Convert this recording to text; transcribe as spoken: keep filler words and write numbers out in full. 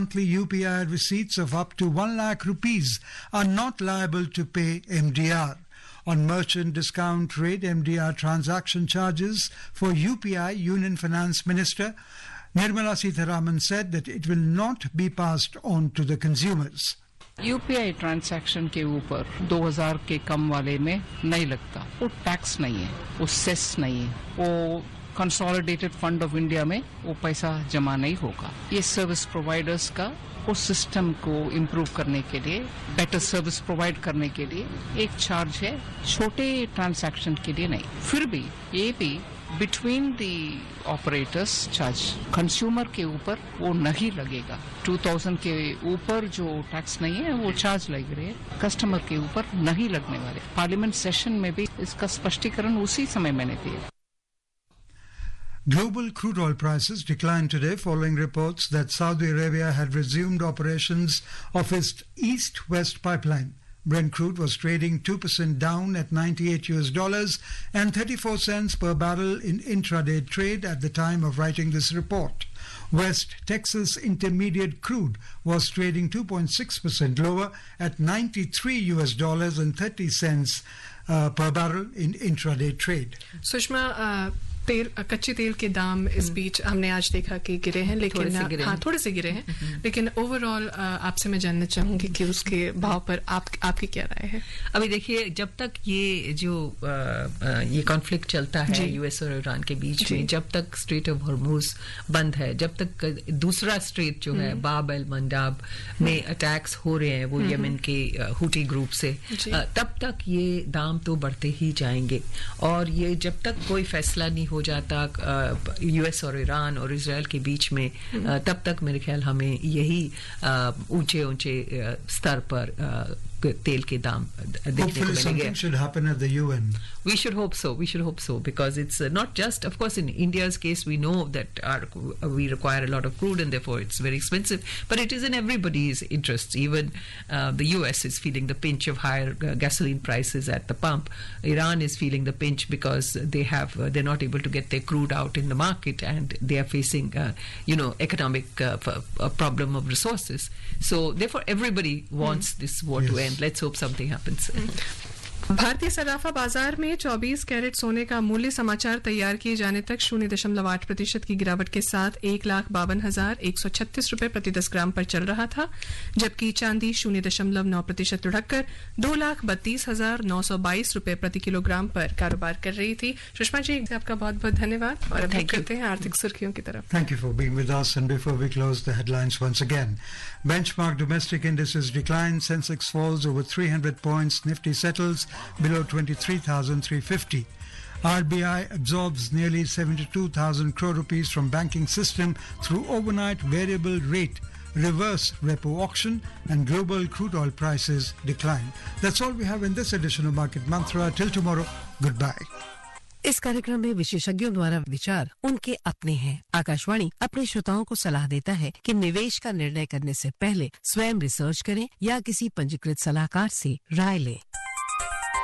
monthly U P I receipts of up to one lakh rupees are not liable to pay M D R. On merchant discount rate M D R transaction charges for U P I, Union Finance Minister Nirmala Sitharaman said that it will not be passed on to the consumers. UPI transaction के ऊपर दो हज़ार के कम वाले में नहीं लगता, वो टैक्स नहीं है, वो सेस नहीं है, वो कंसोलिडेटेड फंड ऑफ इंडिया में वो पैसा जमा नहीं होगा। ये सर्विस प्रोवाइडर्स का उस सिस्टम को इम्प्रूव करने के लिए, बेटर सर्विस प्रोवाइड करने के लिए एक चार्ज है, छोटे ट्रांजैक्शन के लिए नहीं। फिर भी ये भी between the operators charge consumer के ऊपर वो नहीं लगेगा। दो हज़ार के ऊपर जो टैक्स नहीं है वो चार्ज लग रहे हैं, कस्टमर के ऊपर नहीं लगने वाले। पार्लियामेंट सेशन में भी इसका स्पष्टीकरण उसी समय मैंने दिया। Global crude oil prices declined today following reports that Saudi Arabia had resumed operations of its east-west pipeline. Brent crude was trading two percent down at ninety-eight U S dollars and thirty-four cents per barrel in intraday trade at the time of writing this report. West Texas Intermediate crude was trading two point six percent lower at ninety-three U S dollars and thirty cents uh, per barrel in intraday trade. Sushma, uh, तेल कच्चे तेल के दाम इस बीच हमने आज देखा कि गिरे हैं, लेकिन थोड़े हाँ थोड़े से गिरे हैं, लेकिन ओवरऑल आपसे मैं जानना चाहूंगी कि उसके भाव पर आप आपकी क्या राय है? अभी देखिए, जब तक ये जो आ, आ, ये कॉन्फ्लिक्ट चलता है यूएस और ईरान के बीच में, जब तक स्ट्रेट ऑफ हॉर्मुज बंद है, जब तक दूसरा स्ट्रेट जो है बाब एल मंडाब में अटैक्स हो रहे हैं वो यमन के हुटी ग्रुप से, तब तक ये दाम तो बढ़ते ही जाएंगे। और ये जब तक कोई फैसला नहीं हो जाता यूएस और ईरान और इजराइल के बीच में, तब तक मेरे ख्याल हमें यही ऊंचे ऊंचे स्तर पर तेल के दाम देखने को मिलेंगे। Something should happen at the U N. We should hope so. We should hope so because it's uh, not just, of course, in India's case, we know that our, uh, we require a lot of crude and therefore it's very expensive. But it is in everybody's interests. Even uh, the U S is feeling the pinch of higher uh, gasoline prices at the pump. Iran is feeling the pinch because they have uh, they're not able to get their crude out in the market and they are facing, uh, you know, economic uh, a problem of resources. So therefore, everybody wants mm. this war yes. to end. Let's hope something happens. भारतीय सराफा बाजार में चौबीस carat सोने का मूल्य समाचार तैयार किए जाने तक शून्य दशमलव आठ प्रतिशत की गिरावट के साथ एक लाख बावन हजार एक सौ छत्तीस रूपये प्रति दस ग्राम पर चल रहा था, जबकि चांदी शून्य दशमलव नौ प्रतिशत लुढ़ककर दो लाख बत्तीस हजार नौ सौ बाईस रूपये प्रति किलोग्राम पर कारोबार कर रही थी। सुषमा जी, आपका बहुत बहुत धन्यवाद और अब करते हैं आर्थिक सुर्खियों की तरफ। Thank you for being with us, and before we close the headlines once again, benchmark domestic indices decline. Sensex falls over three hundred points. Nifty settles below twenty-three thousand three hundred fifty. R B I absorbs nearly seventy-two thousand crore rupees from banking system through overnight variable rate reverse repo auction, and global crude oil prices decline. That's all we have in this edition of Market Mantra. Till tomorrow, goodbye. इस कार्यक्रम में विशेषज्ञों द्वारा विचार उनके अपने हैं। आकाशवाणी अपने श्रोताओं को सलाह देता है कि निवेश का निर्णय करने से पहले स्वयं रिसर्च करें या किसी पंजीकृत सलाहकार से राय लें।